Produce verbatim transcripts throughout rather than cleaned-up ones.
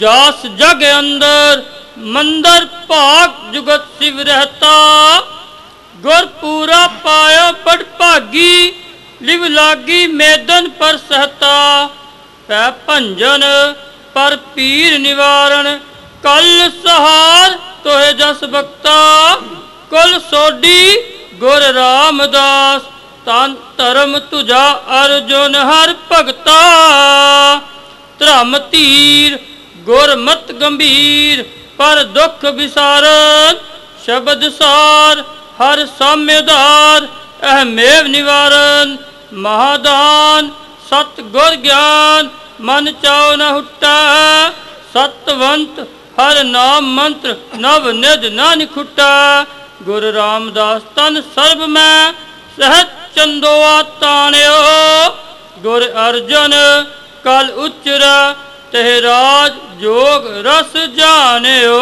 जास जग अंदर मंदर भाग जुगत शिव रहता। गुर पूरा पाया बड़ भागी लिव लागी मैदन पर सहता। पै भंजन पर पीर निवारण कल सहार तोहे जस बक्ता। कुल सोडी गुर रामदास तन धर्म तुझा अर्जुन हर भगता। धर्म धीर गुर मत गंभीर पर दुख विसारन। शब्द सार हर साम्य उधार अहमेव निवारण। महादान सत गुर ज्ञान मन चाओ न हुट्टा। सतवंत हर नाम मंत्र नव निध न निखुट्टा। गुरु रामदास तन सर्ब में सहज चंदोआ ताण्यो। गुर अर्जन कल उच्चरा तेह राज जोग रस जान्यो।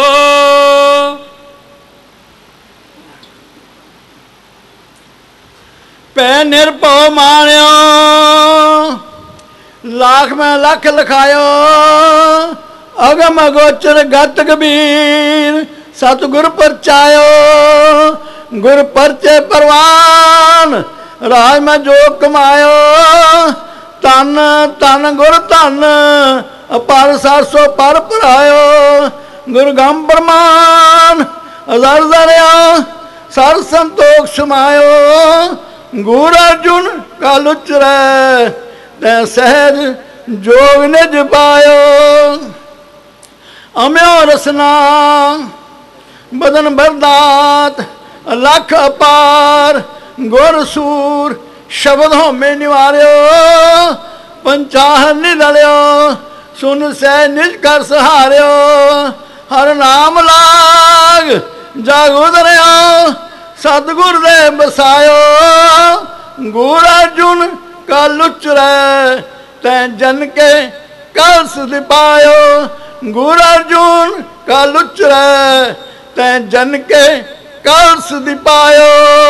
पै निरभव माण्यो लाख में लख लखायो। अगम अगोचर गत कबीर सतगुर परचायो। गुर परचे परवान राज में जो कमायो। तन तन गुर धन अपार सासो पर भरायो। गुर गम प्रमाण अदर दरिया सर संतोख समायो। गुर अर्जुन कल उचरै तै सहज जोग निज पायो। अम्यो रसना बदन बरदात लख अपार। गुर सूर शब्द होमे निवार्यो। पंचाहर निधड़ियो सुन सै निज कर सहार्यो। हर नाम लाग जाग उधरियो सतगुर दे बसायो। गुर अर्जुन कल उचरै तै जन के कल सुध पायो। गुर अर्जुन कल उचरै तै जन के कल सुध पायो।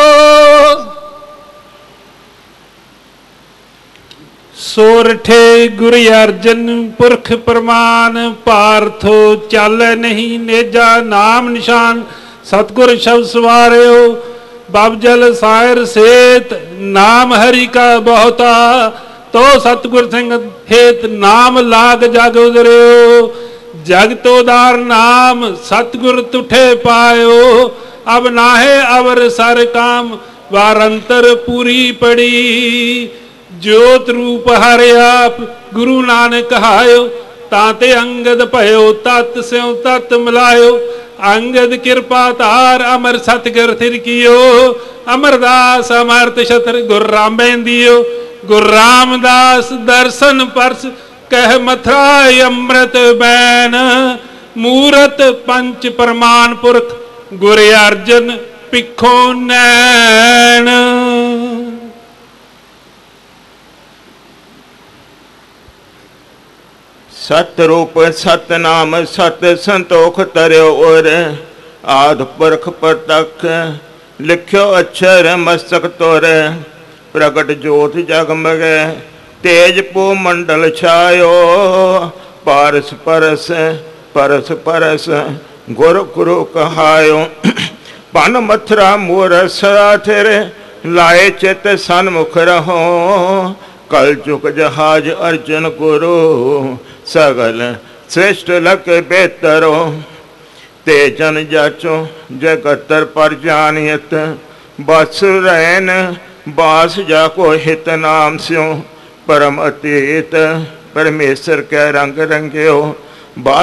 सोरठे गुर अर्जन पुरख प्रमाण। पारथो चल नहीं नेजा नाम निशान। सतगुर शब्द सवार्यो बबजल सायर सेत। नाम हरि का बहुता तो सतगुर सिंह हेत। नाम लाग जग उदरियो जग तो दार नाम। सतगुर तुठे पायो अब नाहे अवर सर काम। वारंतर पूरी पड़ी ज्योत रूप हर आप। गुरु नानक कहायो ताते अंगद भयो। तत् स्यों तत् मिलायो अंगद कृपा तार। अमर सतगुर थिर कियो अमरदास अमरत छत्र। गुर राम दियो गुर रामदास दर्शन परस कह मथुरा अमृत बैन। मूरत पंच प्रमाण पुरख गुर अर्जन पिखो नैन। सत रूप सत नाम सत संतोख तरयो और। आद पुरख प्रतख लिख्यो अक्षर मस्तक तोर। प्रगट जोत जगमगे तेज पो मंडल छायो। पारस परस परस परस गुर गुरु कहायो। पन मथुरा मोर सरा तेरे लाए चित सन्मुख रहो। कल चुक जहाज अर्जुन गुरु सगल श्रेष्ठ लक बेहतरो। तेजन जाचो जगतर पर जानियत। बस रैन बास जाको हित नाम स्यों। परम अतीत परमेश्वर के रंग रंग्यो।